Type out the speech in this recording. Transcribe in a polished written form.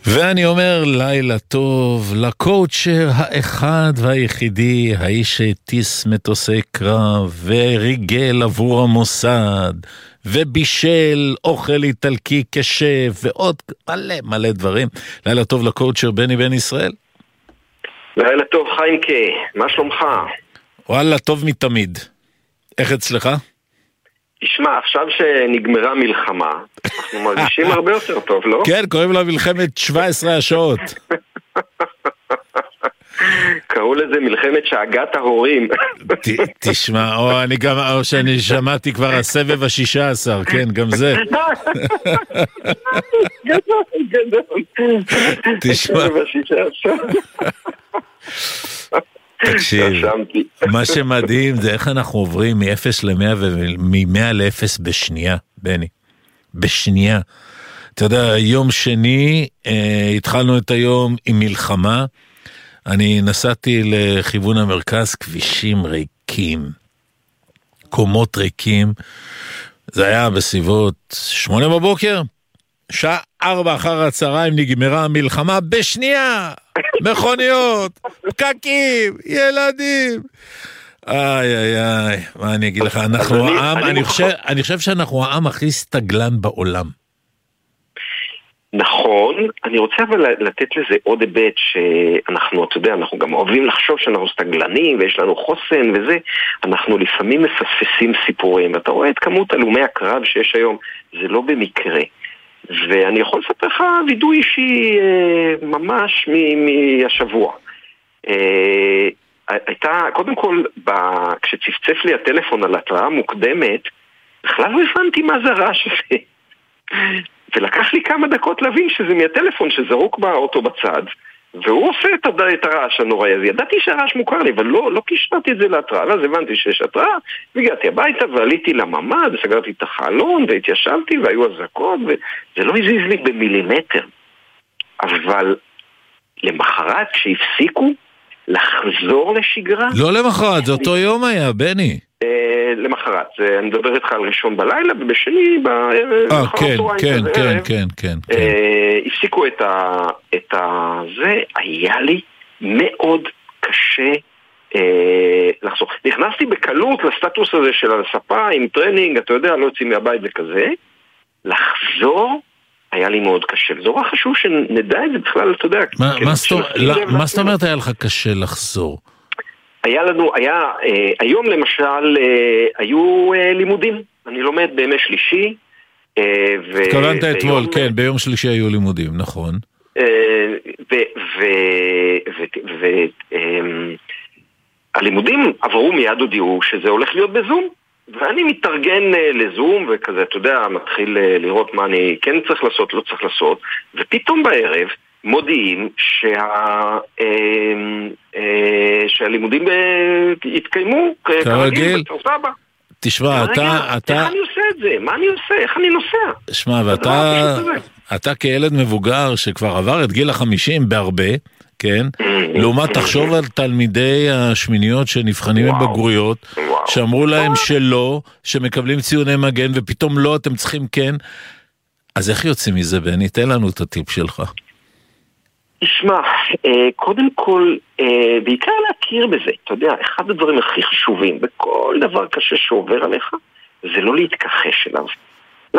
ואני אומר לילה טוב לקואוצ'ר האחד והיחידי, האיש שהטיס מטוסי קרב וריגל עבור המוסד ובישל אוכל איטלקי כשף ועוד מלא דברים. לילה טוב לקואוצ'ר בן ישראל. לילה טוב חיינקה, מה שלומך? וואלה, טוב מתמיד. איך אצלך? תשמע, עכשיו שנגמרה מלחמה, אנחנו מרגישים הרבה יותר טוב, לא? כן, קוראים לה מלחמת 17 השעות. קראו לזה מלחמת שאגת ההורים. תשמע, או שאני שמעתי כבר הסבב ה-16, כן, גם זה. תשמע. תקשיב, מה שמדהים זה איך אנחנו עוברים מ-0 ל-100 ומ-100 ל-0 בשנייה, בני. בשנייה. אתה יודע, יום שני, התחלנו את היום עם מלחמה, אני נסעתי לכיוון המרכז, כבישים ריקים, קומות ריקים, זה היה בסביבות 8 בבוקר, שעה 4 אחר הצהריים נגמרה המלחמה בשנייה, מכוניות, פקקים, ילדים. איי איי איי, מה אני אגיד לך, אנחנו העם, אני חושב שאנחנו העם הכי סטגלן בעולם. נכון, אני רוצה אבל לתת לזה עוד היבט שאנחנו, אתה יודע, אנחנו גם אוהבים לחשוב שאנחנו סטגלנים ויש לנו חוסן וזה, אנחנו לפעמים מפספסים סיפורים, ואתה רואה את כמות הלומי הקרב שיש היום, זה לא במקרה. ואני יכול לספר לך וידוי אישי ממש מהשבוע. הייתה, קודם כל, כשצפצף לי הטלפון על התראה מוקדמת, בכלל לא הבנתי מה זה הרעש הזה. ולקח לי כמה דקות להבין שזה מהטלפון שזרוק באוטו בצד, והוא עושה את הרעש הנוראי הזה. ידעתי שהרעש מוכר לי, אבל לא קישרתי את זה להתראה, אז הבנתי שיש התראה, והגעתי הביתה ועליתי לממ"ד, וסגרתי את החלון, והתיישבתי, והיו אזעקות, וזה לא הזיז לי במילימטר. אבל למחרת שהפסיקו לחזור לשגרה... לא למחרת, זה אותו יום היה, בני. למחרת, אני מדבר איתך על ראשון בלילה, ובשני כן. הפסיקו את זה, היה לי מאוד קשה לחזור. נכנסתי בקלות לסטטוס הזה של הספה עם טרנינג, אתה יודע, לא יוצאים מהבית וכזה, לחזור היה לי מאוד קשה. זה נורא חשוב שנדע את זה בכלל, אתה יודע. מה זאת אומרת היה לך קשה לחזור? היום למשל, היו לימודים. אני לומד בימי שלישי. התכוונת אתמול, כן, ביום שלישי היו לימודים, נכון. הלימודים עברו מיד הודיעו שזה הולך להיות בזום. ואני מתארגן לזום וכזה, אתה יודע, מתחיל לראות מה אני כן צריך לעשות, לא צריך לעשות. ופתאום בערב מודיעים שהלימודים יתקיימו כרגיל. תשמע, איך אני עושה את זה? מה אני עושה? איך אני נוסע? תשמע, ואתה כילד מבוגר שכבר עבר את גיל 50 בהרבה, כן? לעומת תחשוב על תלמידי השמיניות שנבחנים בבגרויות, שאמרו להם שלא, שמקבלים ציוני מגן, ופתאום לא, אתם צריכים כן. אז איך יוצאים מזה, בני? תן לנו את הטיפ שלך. תשמע, קודם כל, בעיקר להכיר בזה, אתה יודע, אחד הדברים הכי חשובים, בכל דבר קשה שעובר עליך, זה לא להתכחש אליו.